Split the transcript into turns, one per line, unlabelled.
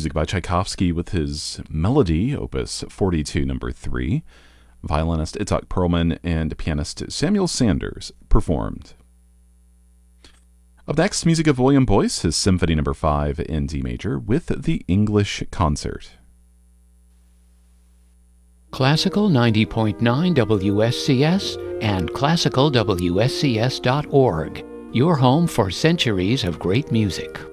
Music by Tchaikovsky with his Melody, Opus 42, number 3. Violinist Itzhak Perlman and pianist Samuel Sanders performed. Up next, music of William Boyce, his Symphony number 5 in D major with the English Concert.
Classical 90.9 WSCS and classicalwscs.org, your home for centuries of great music.